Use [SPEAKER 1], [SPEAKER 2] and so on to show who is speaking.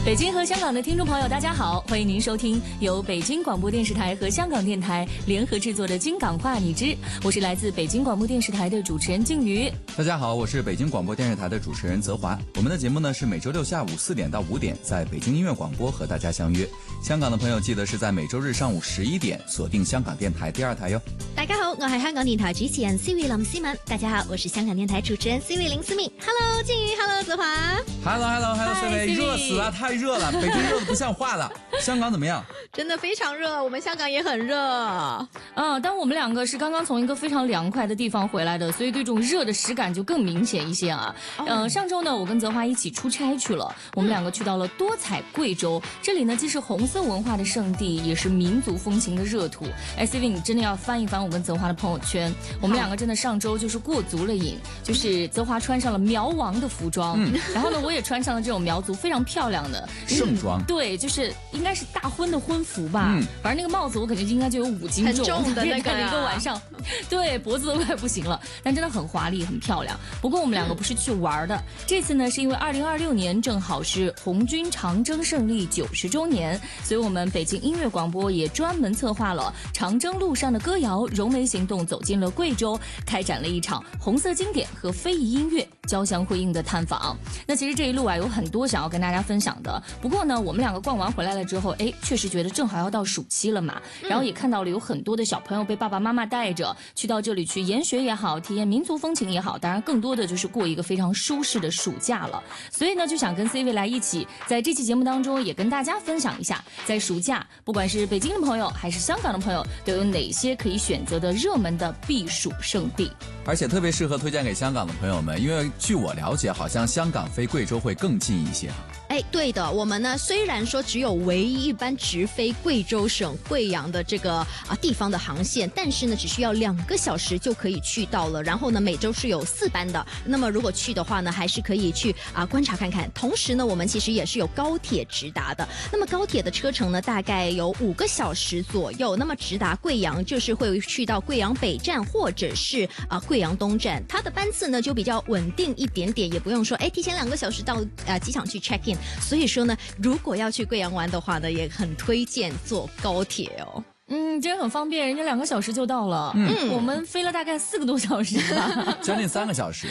[SPEAKER 1] 北京和香港的听众朋友，大家好，欢迎您收听由北京广播电视台和香港电台联合制作的《京港话你知》，我是来自北京广播电视台的主持人静瑜。
[SPEAKER 2] 大家好，我是北京广播电视台的主持人泽华。我们的节目呢是每周六下午4点到5点在北京音乐广播和大家相约。香港的朋友记得是在每周日上午11点锁定香港電台第2台哟。
[SPEAKER 3] 大家好，我係香港電台主持人 Siri 林思敏。大家好，我是香港電台主持人 Siri 林思敏。Hello， 靜瑜 ，Hello， 澤華。
[SPEAKER 2] Hello， Siri， 熱死了，太熱了，北京熱得不像話了。香港怎麼樣？
[SPEAKER 3] 真的非常熱，我們香港也很熱。
[SPEAKER 1] 但我們兩個是剛剛從一個非常涼快的地方回來的，所以對這種熱的實感就更明顯一些啊。上周呢，我跟澤華一起出差去了，我們兩個去到了多彩貴州，這裡呢既是紅色文化的聖地，也是民族風情的熱土。Siri， 你真的要翻一翻我跟澤華的朋友圈，我們兩個真的上周就是過足了癮，就是澤華穿上了苗王的服裝，然後呢我也穿上了這種苗族非常漂亮的
[SPEAKER 2] 盛裝，
[SPEAKER 1] 對，就是應該是大婚的婚服吧，反正那個帽子我感覺應該就有5斤重，
[SPEAKER 3] 很重的那個
[SPEAKER 1] 一個晚上，對，脖子都快不行了，但真的很華麗很漂亮。不過我們兩個不是去玩的，這次呢是因為2026年正好是紅軍長征勝利90週年，所以我們北京音樂廣播也專門策劃了長征路上的歌謠融媒行動，走進了貴州，開展了一場紅色經典和非遺音樂交相輝映的探訪。那其實這一路啊有很多想要跟大家分享的，不過呢我們兩個逛完回來了之後，確實覺得正好要到暑期了嘛，然後也看到了有很多的小朋友被爸爸媽媽帶着去到這裡去研學也好，體驗民族風情也好，當然更多的就是過一個非常舒適的暑假了。所以呢就想跟 CV 來一起在這期節目當中也跟大家分享一下，在暑假不管是北京的朋友還是香港的朋友都有哪些可以選擇的熱門的避暑勝地，
[SPEAKER 2] 而且特別適合推薦給香港的朋友們，因為據我了解好像香港飛貴州會更近一些。
[SPEAKER 3] 對的，我們呢雖然說只有唯一一班直飛貴州省貴陽的這個地方的航線，但是呢只需要2個小時就可以去到了，然後呢每周是有4班的，那麼如果去的話呢還是可以去觀察看看。同時呢我們其實也是有高鐵直達的，那麼高鐵的車程呢大概有5個小時左右，那麼直達貴陽就是會去到貴陽北站或者是貴陽東站，它的班次呢就比較穩定一點點，也不用說提前2個小時到機場去 check in。所以說呢，如果要去貴陽玩的話呢，也很推薦坐高鐵哦。
[SPEAKER 1] 真的很方便，人家2個小時就到了。我們飛了大概4個多小時吧，
[SPEAKER 2] 將近3個小時。